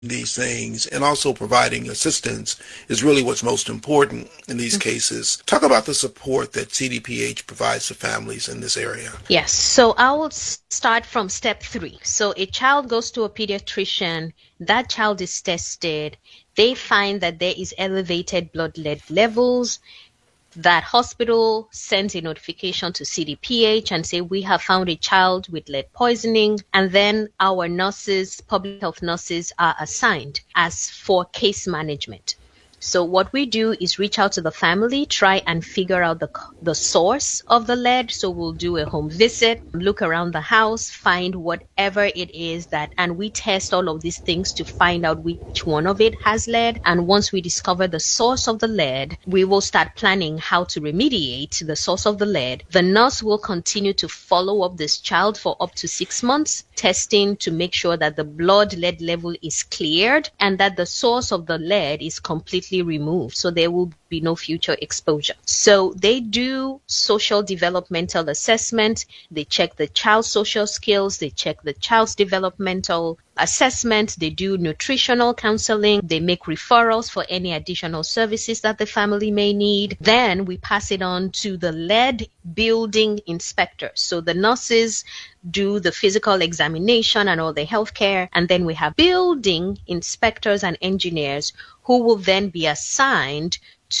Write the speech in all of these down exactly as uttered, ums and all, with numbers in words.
these things and also providing assistance is really what's most important in these cases. Talk about the support that C D P H provides to families in this area. Yes, so I will start from step three. So a child goes to a pediatrician, that child is tested, they find that there is elevated blood lead levels. That hospital sends a notification to C D P H and say, we have found a child with lead poisoning. And then our nurses, public health nurses, are assigned as for case management. So what we do is reach out to the family, try and figure out the the source of the lead. So we'll do a home visit, look around the house, find whatever it is that, and we test all of these things to find out which one of it has lead. And once we discover the source of the lead, we will start planning how to remediate the source of the lead. The nurse will continue to follow up this child for up to six months, testing to make sure that the blood lead level is cleared and that the source of the lead is completely removed, so there will be no future exposure. So they do social developmental assessment, they check the child's social skills, they check the child's developmental assessment, they do nutritional counseling, they make referrals for any additional services that the family may need. Then we pass it on to the lead building inspector. So the nurses do the physical examination and all the healthcare, and then we have building inspectors and engineers who will then be assigned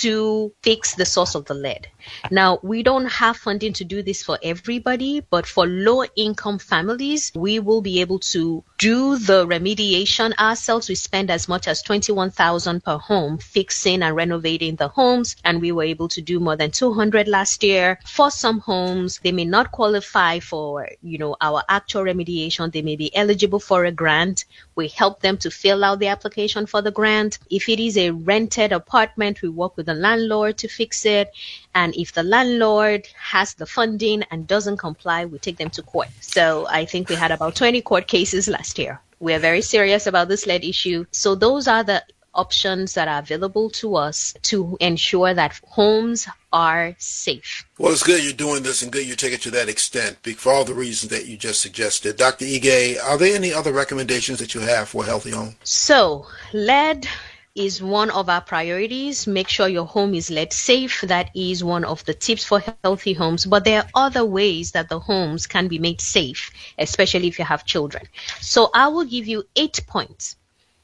to fix the source of the lead. Now, we don't have funding to do this for everybody, but for low-income families, we will be able to do the remediation ourselves. We spend as much as twenty-one thousand dollars per home fixing and renovating the homes, and we were able to do more than two hundred last year. For some homes, they may not qualify for, you know, our actual remediation. They may be eligible for a grant. We help them to fill out the application for the grant. If it is a rented apartment, we work with the landlord to fix it. And if the landlord has the funding and doesn't comply, we take them to court. So I think we had about twenty court cases last year. We are very serious about this lead issue. So those are the options that are available to us to ensure that homes are safe. Well, it's good you're doing this and good you take it to that extent for all the reasons that you just suggested. Doctor Ige, are there any other recommendations that you have for a healthy home? So lead is one of our priorities. Make sure your home is lead safe. That is one of the tips for healthy homes. But there are other ways that the homes can be made safe, especially if you have children. So I will give you eight points.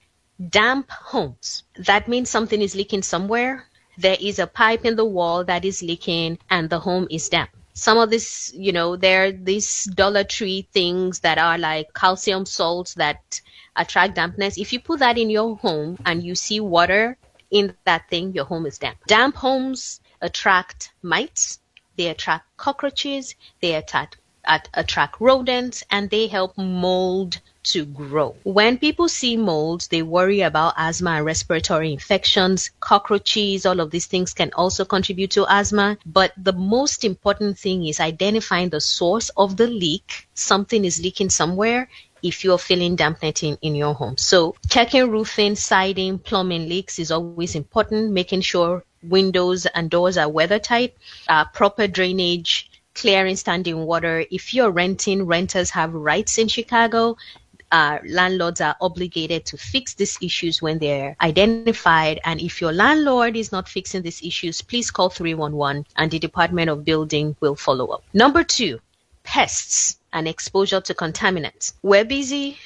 Damp homes. That means something is leaking somewhere. There is a pipe in the wall that is leaking and the home is damp. Some of this, you know, there are these Dollar Tree things that are like calcium salts that attract dampness. If you put that in your home and you see water in that thing, your home is damp. Damp homes attract mites, they attract cockroaches, they attract, at, attract rodents, and they help mold to grow. When people see mold, they worry about asthma and respiratory infections. Cockroaches, all of these things can also contribute to asthma. But the most important thing is identifying the source of the leak. Something is leaking somewhere if you're feeling dampness in, in your home. So checking roofing, siding, plumbing leaks is always important. Making sure windows and doors are weather tight, uh, proper drainage, clearing standing water. If you're renting, renters have rights in Chicago. Uh, landlords are obligated to fix these issues when they're identified. And if your landlord is not fixing these issues, please call three one one and the Department of Building will follow up. Number two, pests and exposure to contaminants. We're busy.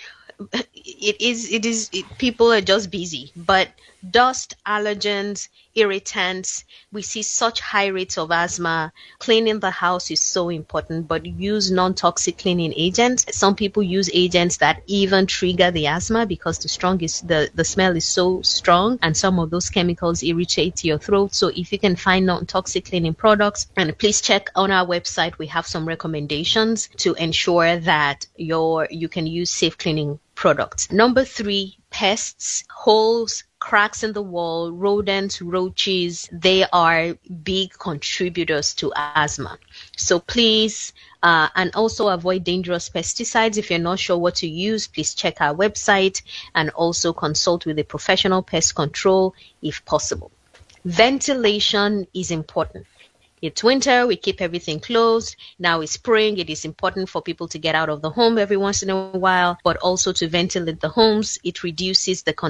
It is, it is, it, people are just busy, but dust, allergens, irritants, we see such high rates of asthma. Cleaning the house is so important, but use non-toxic cleaning agents. Some people use agents that even trigger the asthma because the strongest, the, the smell is so strong, and some of those chemicals irritate your throat. So if you can find non-toxic cleaning products, and please check on our website, we have some recommendations to ensure that your, you can use safe cleaning products. Number three, pests, holes, cracks in the wall, rodents, roaches, they are big contributors to asthma. So please, uh, and also avoid dangerous pesticides. If you're not sure what to use, please check our website and also consult with a professional pest control if possible. Ventilation is important. It's winter, we keep everything closed. Now it's spring, it is important for people to get out of the home every once in a while, but also to ventilate the homes. It reduces the